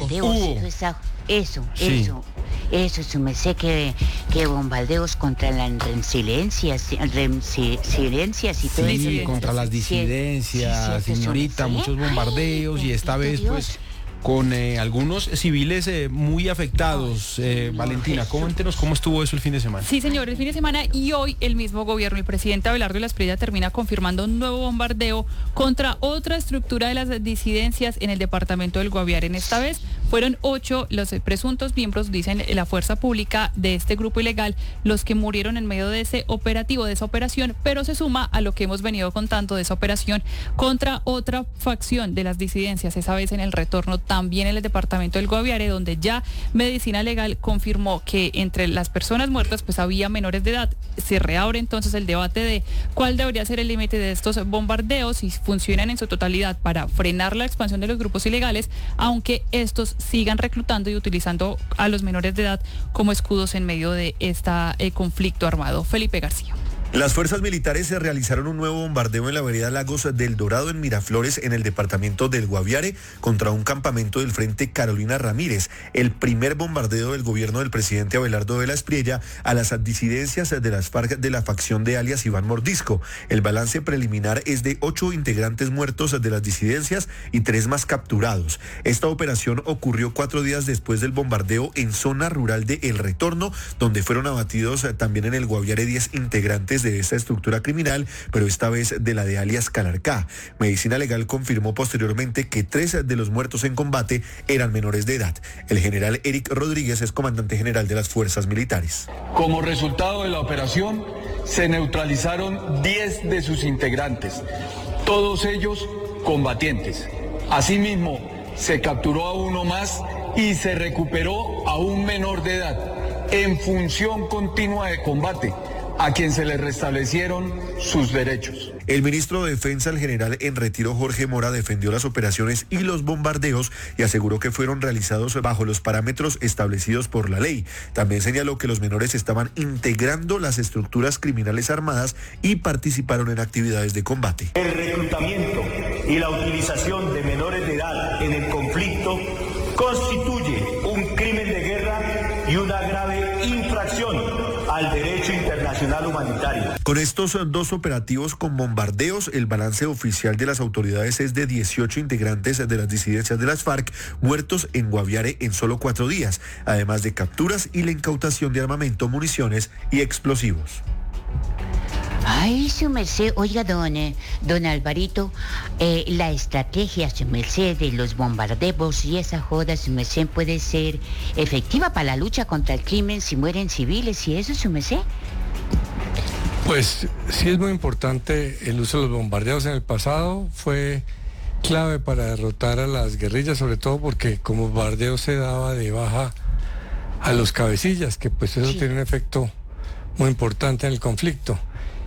bombardeos. Eso, su merced, que bombardeos contra las resiliencias y todo eso. Sí, contra las disidencias, señorita, muchos bombardeos. Y esta vez, pues, con algunos civiles muy afectados. Valentina, coméntenos cómo estuvo eso el fin de semana. Sí, señor, el fin de semana, y hoy el mismo gobierno, el presidente Abelardo de la Espriella, termina confirmando un nuevo bombardeo contra otra estructura de las disidencias en el departamento del Guaviare. En esta vez fueron 8 los presuntos miembros, dicen la fuerza pública, de este grupo ilegal, los que murieron en medio de ese operativo, de esa operación, pero se suma a lo que hemos venido contando de esa operación contra otra facción de las disidencias, esa vez en el retorno también en el departamento del Guaviare, donde ya Medicina Legal confirmó que entre las personas muertas pues había menores de edad. Se reabre entonces el debate de cuál debería ser el límite de estos bombardeos, si funcionan en su totalidad para frenar la expansión de los grupos ilegales, aunque estos sigan reclutando y utilizando a los menores de edad como escudos en medio de este conflicto armado. Felipe García. Las fuerzas militares se realizaron un nuevo bombardeo en la vereda Lagos del Dorado en Miraflores, en el departamento del Guaviare, contra un campamento del Frente Carolina Ramírez. El primer bombardeo del gobierno del presidente Abelardo de la Espriella a las disidencias de las FARC de la facción de alias Iván Mordisco. El balance preliminar es de 8 integrantes muertos de las disidencias y 3 más capturados. Esta operación ocurrió 4 días después del bombardeo en zona rural de El Retorno, donde fueron abatidos también en el Guaviare 10 integrantes de esta estructura criminal, pero esta vez de la de alias Calarcá. Medicina Legal confirmó posteriormente que 3 de los muertos en combate eran menores de edad. El general Eric Rodríguez es comandante general de las fuerzas militares. Como resultado de la operación, se neutralizaron 10 de sus integrantes, todos ellos combatientes. Asimismo, se capturó a uno más y se recuperó a un menor de edad en función continua de combate, a quien se le restablecieron sus derechos. El ministro de Defensa, el general en retiro Jorge Mora, defendió las operaciones y los bombardeos y aseguró que fueron realizados bajo los parámetros establecidos por la ley. También señaló que los menores estaban integrando las estructuras criminales armadas y participaron en actividades de combate. El reclutamiento y la utilización de menores de edad en el conflicto constituye un crimen de guerra y una grave infracción al derecho internacional humanitario. Con estos 2 operativos con bombardeos, el balance oficial de las autoridades es de 18 integrantes de las disidencias de las FARC muertos en Guaviare en solo 4 días, además de capturas y la incautación de armamento, municiones y explosivos. Ay, su merced, oiga, don Alvarito, la estrategia, su merced, de los bombardeos y esa joda, su merced, puede ser efectiva para la lucha contra el crimen si mueren civiles y eso, su merced. Pues sí es muy importante el uso de los bombardeos. En el pasado fue clave para derrotar a las guerrillas, sobre todo porque como bombardeo se daba de baja a los cabecillas, que pues eso tiene un efecto muy importante en el conflicto.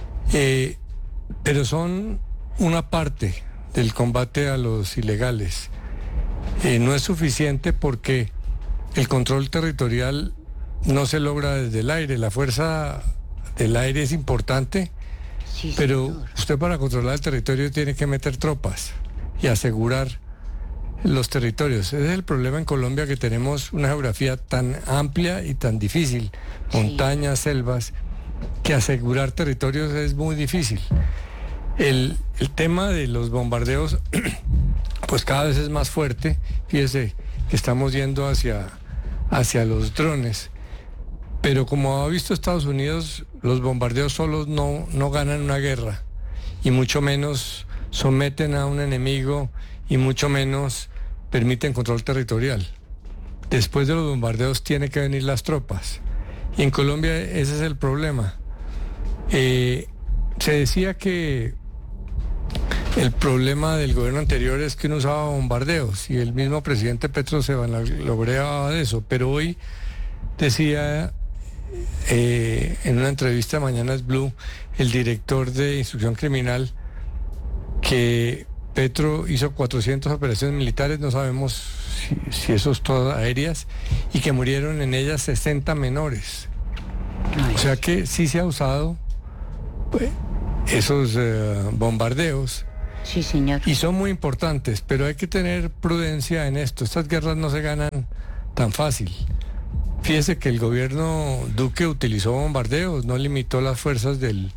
Pero son una parte del combate a los ilegales. No es suficiente porque el control territorial no se logra desde el aire. La fuerza del aire es importante, pero usted para controlar el territorio tiene que meter tropas y asegurar los territorios. Ese es el problema en Colombia, que tenemos una geografía tan amplia y tan difícil, montañas, selvas, que asegurar territorios es muy difícil. El tema de los bombardeos pues cada vez es más fuerte. Fíjese que estamos yendo hacia los drones, pero como ha visto Estados Unidos, los bombardeos solos no ganan una guerra, y mucho menos someten a un enemigo, y mucho menos permiten control territorial. Después de los bombardeos tienen que venir las tropas. Y en Colombia ese es el problema. Se decía que el problema del gobierno anterior es que no usaba bombardeos, y el mismo presidente Petro se vanagloriaba de eso, pero hoy decía en una entrevista de Mañanas Blue el director de Instrucción Criminal que Petro hizo 400 operaciones militares, no sabemos si eso es todas aéreas, y que murieron en ellas 60 menores. O sea que sí se ha usado esos bombardeos, Sí, señor. Y son muy importantes, pero hay que tener prudencia en esto. Estas guerras no se ganan tan fácil. Fíjese que el gobierno Duque utilizó bombardeos, no limitó las fuerzas del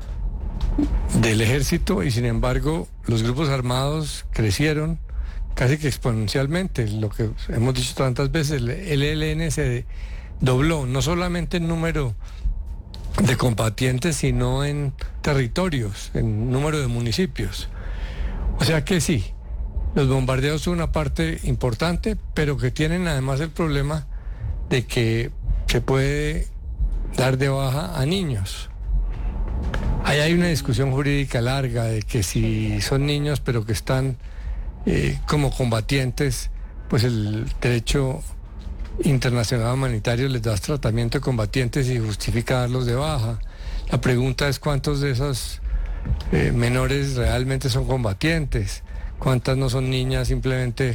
ejército, y sin embargo los grupos armados crecieron casi que exponencialmente. Lo que hemos dicho tantas veces, el ELN se dobló, no solamente en número de combatientes, sino en territorios, en número de municipios. O sea que sí, los bombardeos son una parte importante, pero que tienen además el problema de que se puede dar de baja a niños. Ahí hay una discusión jurídica larga de que si son niños pero que están como combatientes, pues el derecho internacional humanitario les da tratamiento de combatientes y justifica darlos de baja. La pregunta es cuántos de esos menores realmente son combatientes, cuántas no son niñas simplemente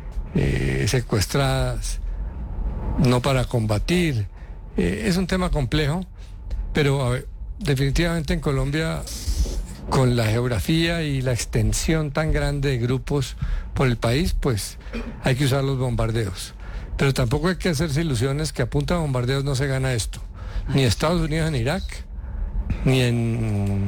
secuestradas, no para combatir. Es un tema complejo, pero a ver, definitivamente en Colombia, con la geografía y la extensión tan grande de grupos por el país, pues hay que usar los bombardeos. Pero tampoco hay que hacerse ilusiones que a punta de bombardeos no se gana esto. Ni Estados Unidos en Irak, ni en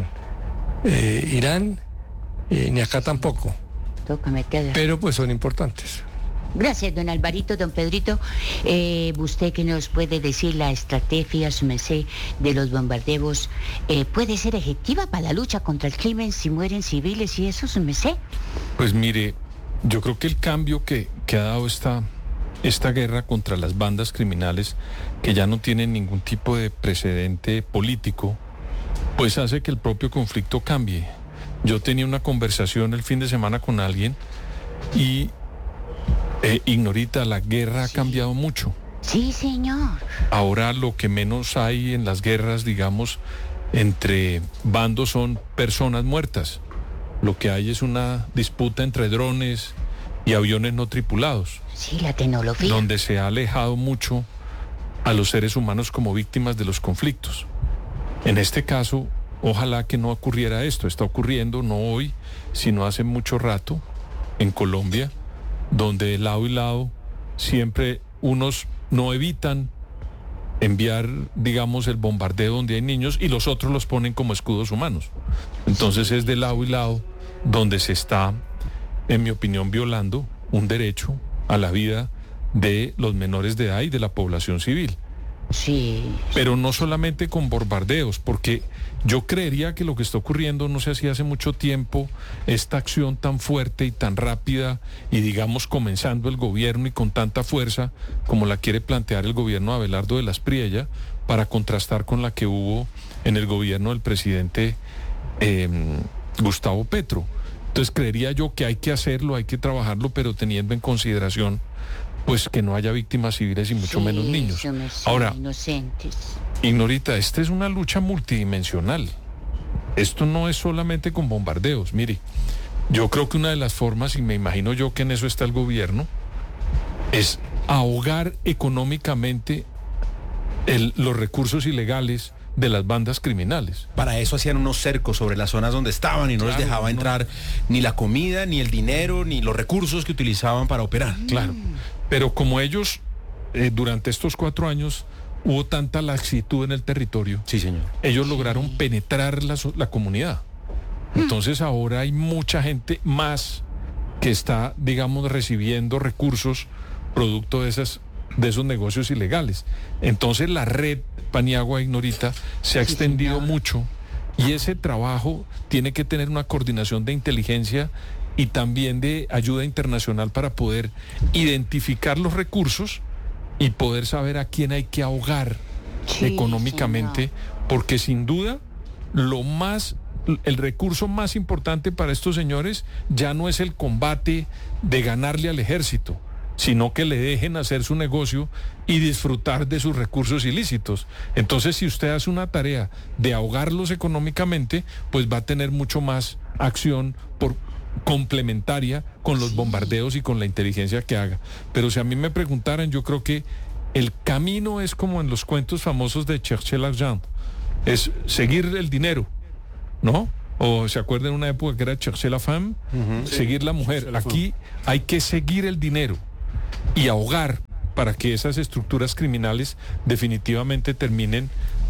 Irán, ni acá tampoco. Pero pues son importantes. Gracias, don Alvarito, don Pedrito. Usted que nos puede decir la estrategia, su merced, de los bombardeos, ¿puede ser efectiva para la lucha contra el crimen si mueren civiles y eso, su merced? Pues mire, yo creo que el cambio que ha dado esta guerra contra las bandas criminales, que ya no tienen ningún tipo de precedente político, pues hace que el propio conflicto cambie. Yo tenía una conversación el fin de semana con alguien y Ignorita, la guerra ha cambiado mucho. Sí, señor. Ahora lo que menos hay en las guerras, digamos, entre bandos son personas muertas. Lo que hay es una disputa entre drones y aviones no tripulados. Sí, la tecnología. Donde se ha alejado mucho a los seres humanos como víctimas de los conflictos. En este caso, ojalá que no ocurriera esto. Está ocurriendo no hoy, sino hace mucho rato en Colombia, donde de lado y lado siempre unos no evitan enviar, digamos, el bombardeo donde hay niños y los otros los ponen como escudos humanos. Entonces es de lado y lado donde se está, en mi opinión, violando un derecho a la vida de los menores de edad y de la población civil. Sí. Pero no solamente con bombardeos, porque yo creería que lo que está ocurriendo no se hacía hace mucho tiempo, esta acción tan fuerte y tan rápida, y digamos comenzando el gobierno y con tanta fuerza como la quiere plantear el gobierno de Abelardo de las Priella, para contrastar con la que hubo en el gobierno del presidente Gustavo Petro. Entonces creería yo que hay que hacerlo, hay que trabajarlo, pero teniendo en consideración pues que no haya víctimas civiles y mucho menos niños. Ahora, inocentes. Ignorita, esta es una lucha multidimensional. Esto no es solamente con bombardeos. Mire, yo creo que una de las formas, y me imagino yo que en eso está el gobierno, es ahogar económicamente los recursos ilegales de las bandas criminales. Para eso hacían unos cercos sobre las zonas donde estaban y no les dejaba entrar ni la comida, ni el dinero, ni los recursos que utilizaban para operar. Claro, pero como ellos, durante estos 4 años, hubo tanta laxitud en el territorio. Sí, señor. Ellos lograron penetrar la comunidad. Entonces ahora hay mucha gente más que está, digamos, recibiendo recursos producto de esos negocios ilegales. Entonces la red Paniagua Ignorita se ha extendido mucho, y ese trabajo tiene que tener una coordinación de inteligencia y también de ayuda internacional para poder identificar los recursos y poder saber a quién hay que ahogar económicamente, porque sin duda el recurso más importante para estos señores ya no es el combate de ganarle al ejército, sino que le dejen hacer su negocio y disfrutar de sus recursos ilícitos. Entonces, si usted hace una tarea de ahogarlos económicamente, pues va a tener mucho más acción complementaria con los bombardeos y con la inteligencia que haga. Pero si a mí me preguntaran, yo creo que el camino es como en los cuentos famosos de Cherchel Argent, es seguir el dinero, ¿no? o se acuerdan una época que era chercher la femme, seguir la mujer. Aquí hay que seguir el dinero y ahogar para que esas estructuras criminales definitivamente terminen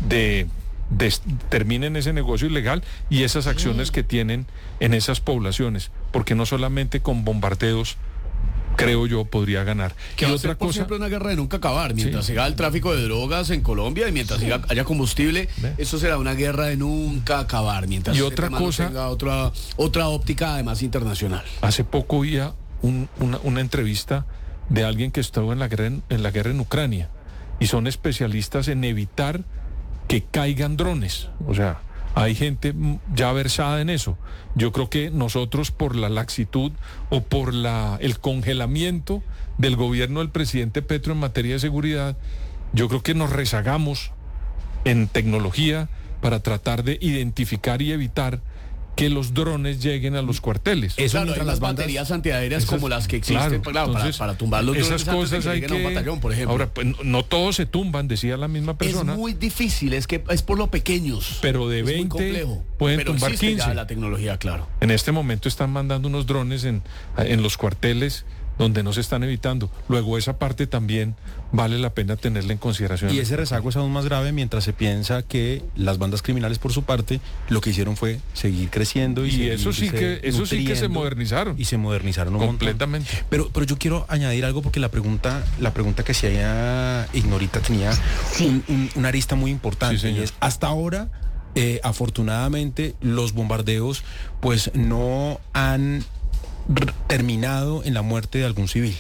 ese negocio ilegal y esas acciones que tienen en esas poblaciones, porque no solamente con bombardeos, creo yo, podría ganar. Que otra cosa, siempre una guerra de nunca acabar, mientras siga el tráfico de drogas en Colombia y mientras haya combustible, eso será una guerra de nunca acabar, mientras y otra cosa, tenga otra óptica además internacional. Hace poco oía una entrevista de alguien que estuvo en la guerra en Ucrania y son especialistas en evitar que caigan drones. O sea, hay gente ya versada en eso. Yo creo que nosotros, por la laxitud o por el congelamiento del gobierno del presidente Petro en materia de seguridad, yo creo que nos rezagamos en tecnología para tratar de identificar y evitar que los drones lleguen a los cuarteles. Eso, claro, las baterías antiaéreas como las que existen, claro, entonces, para tumbar los drones. Esas cosas hay que... a un batallón, por ejemplo. Ahora, pues, no todos se tumban, decía la misma persona. Es muy difícil, es por lo pequeños. Pero de 20 pueden tumbar 15. Ya la tecnología, claro. En este momento están mandando unos drones en los cuarteles donde no se están evitando. Luego esa parte también vale la pena tenerla en consideración. Y ese rezago es aún más grave mientras se piensa que las bandas criminales, por su parte, lo que hicieron fue seguir creciendo y eso sí que se modernizaron. Y se modernizaron un completamente. Montón. Pero yo quiero añadir algo porque la pregunta que se haya Ignorita tenía una arista muy importante. Sí, y es, hasta ahora, afortunadamente, los bombardeos pues no han terminado en la muerte de algún civil.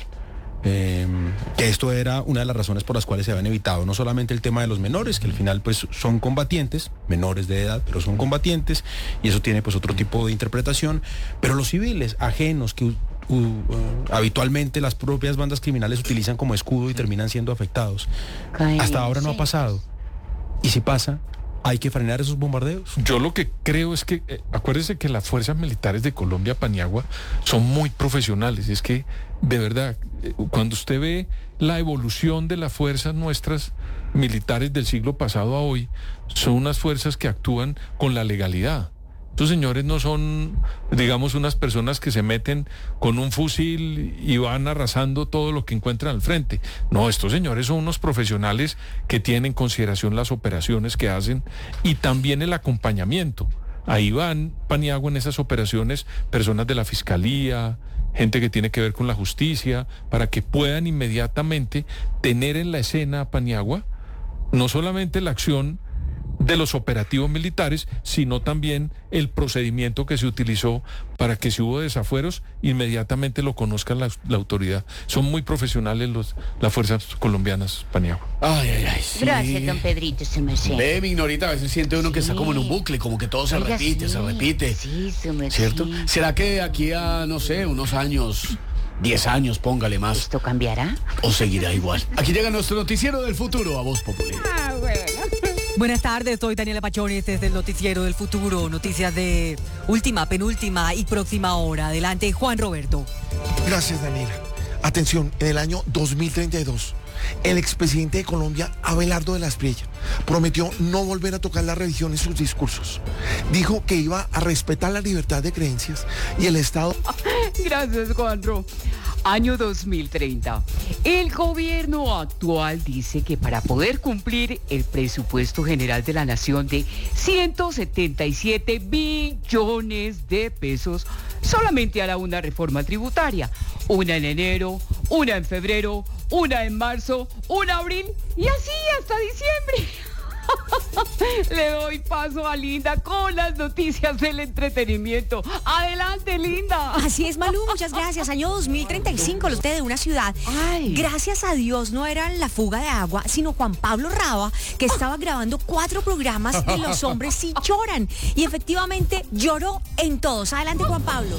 Que esto era una de las razones por las cuales se habían evitado no solamente el tema de los menores, que al final pues son combatientes, menores de edad, pero son combatientes, y eso tiene pues otro tipo de interpretación, pero los civiles ajenos que habitualmente las propias bandas criminales utilizan como escudo y terminan siendo afectados. Hasta ahora no ha pasado. Y si pasa, ¿hay que frenar esos bombardeos? Yo lo que creo es que, acuérdese que las fuerzas militares de Colombia, Paniagua, son muy profesionales. Es que, de verdad, cuando usted ve la evolución de las fuerzas nuestras militares del siglo pasado a hoy, son unas fuerzas que actúan con la legalidad. Estos señores no son, digamos, unas personas que se meten con un fusil y van arrasando todo lo que encuentran al frente. No, estos señores son unos profesionales que tienen en consideración las operaciones que hacen y también el acompañamiento. Ahí van, Paniagua, en esas operaciones, personas de la Fiscalía, gente que tiene que ver con la justicia, para que puedan inmediatamente tener en la escena, Paniagua, no solamente la acción de los operativos militares, sino también el procedimiento que se utilizó para que si hubo desafueros, inmediatamente lo conozca la autoridad. Son muy profesionales las fuerzas colombianas, Paniagua. Sí. Gracias, don Pedrito, se me sé. Ve, Ignorita, a veces siente uno que está como en un bucle, como que todo se repite. Sí, se me ¿cierto? ¿Será que aquí a, no sé, unos años, 10 años, póngale más, esto cambiará o seguirá igual? Aquí llega nuestro noticiero del futuro a Voz Popular. Buenas tardes, soy Daniela Pachones desde el Noticiero del Futuro. Noticias de última, penúltima y próxima hora. Adelante, Juan Roberto. Gracias, Daniela. Atención, en el año 2032, el expresidente de Colombia, Abelardo de la Espriella, prometió no volver a tocar la religión en sus discursos. Dijo que iba a respetar la libertad de creencias y el Estado... Gracias, Juanro. Año 2030. El gobierno actual dice que para poder cumplir el presupuesto general de la nación de 177 billones de pesos, solamente hará una reforma tributaria. Una en enero, una en febrero, una en marzo, una en abril y así hasta diciembre. Le doy paso a Linda con las noticias del entretenimiento. Adelante, Linda. Así es, Malú, muchas gracias. Año 2035, los de una ciudad. Gracias a Dios no eran La Fuga de Agua, sino Juan Pablo Raba, que estaba grabando 4 programas de Los Hombres Sí Lloran. Y efectivamente lloró en todos. Adelante, Juan Pablo.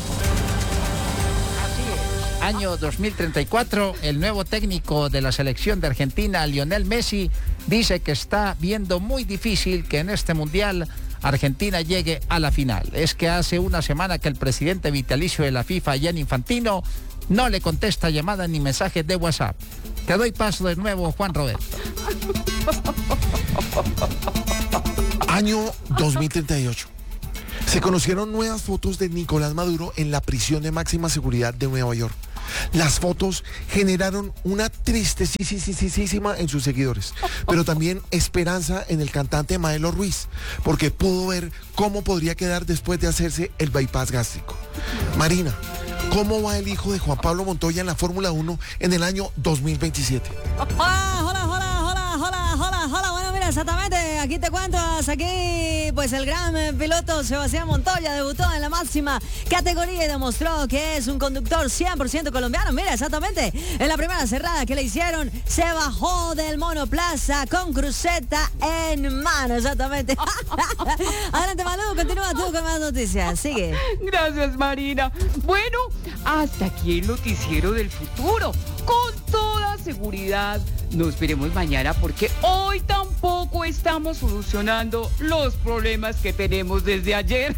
Año 2034, el nuevo técnico de la selección de Argentina, Lionel Messi, dice que está viendo muy difícil que en este mundial Argentina llegue a la final. Es que hace una semana que el presidente vitalicio de la FIFA, Gianni Infantino, no le contesta llamadas ni mensajes de WhatsApp. Te doy paso de nuevo, Juan Roberto. Año 2038. Se conocieron nuevas fotos de Nicolás Maduro en la prisión de máxima seguridad de Nueva York. Las fotos generaron una tristezísima en sus seguidores, pero también esperanza en el cantante Maelo Ruiz, porque pudo ver cómo podría quedar después de hacerse el bypass gástrico. Marina, ¿cómo va el hijo de Juan Pablo Montoya en la Fórmula 1 en el año 2027? Hola. Bueno, mira, exactamente, aquí te cuento, aquí pues el gran piloto Sebastián Montoya debutó en la máxima categoría y demostró que es un conductor 100% colombiano. Mira, exactamente, en la primera cerrada que le hicieron, se bajó del monoplaza con cruceta en mano, exactamente. Adelante, Malú, continúa tú con más noticias, sigue. Gracias, Marina. Bueno, hasta aquí el noticiero del futuro. Con toda seguridad, nos veremos mañana porque hoy tampoco estamos solucionando los problemas que tenemos desde ayer.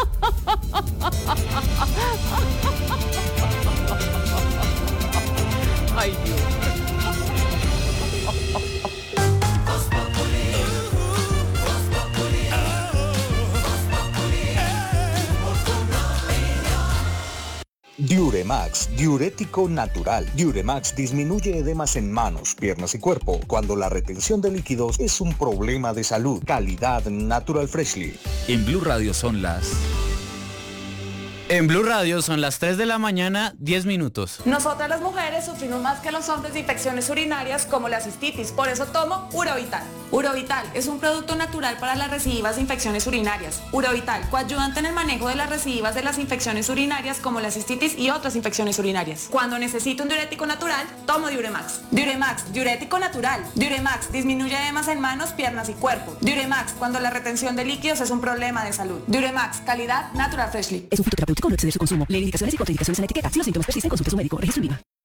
Ay, Dios. Diuremax, diurético natural. Diuremax disminuye edemas en manos, piernas y cuerpo cuando la retención de líquidos es un problema de salud. Calidad Natural Freshly. En Blue Radio son las... En Blue Radio son las 3 de la mañana, 10 minutos. Nosotras las mujeres sufrimos más que los hombres de infecciones urinarias como la cistitis, por eso tomo Urovital. Urovital es un producto natural para las recidivas de infecciones urinarias. Urovital, coayudante en el manejo de las recidivas de las infecciones urinarias como la cistitis y otras infecciones urinarias. Cuando necesito un diurético natural, tomo Diuremax. Diuremax, diurético natural. Diuremax disminuye edemas en manos, piernas y cuerpo. Diuremax, cuando la retención de líquidos es un problema de salud. Diuremax, calidad Natural Freshly. Es un fitoterapéutico, no exceder su consumo. Lee indicaciones y contraindicaciones en la etiqueta. Si los síntomas persisten, consulte a su médico. Registro INVIMA.